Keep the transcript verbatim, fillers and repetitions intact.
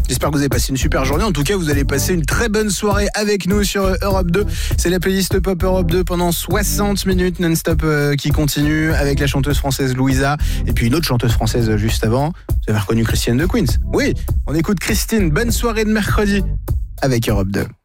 J'espère que vous avez passé une super journée. En tout cas, vous allez passer une très bonne soirée avec nous sur Europe deux. C'est la playlist Pop Europe deux pendant soixante minutes non-stop euh, qui continue avec la chanteuse française Louisa et puis une autre chanteuse française juste avant. Vous avez reconnu Christiane de Queens. Oui, on écoute Christine. Bonne soirée de mercredi avec Europe deux.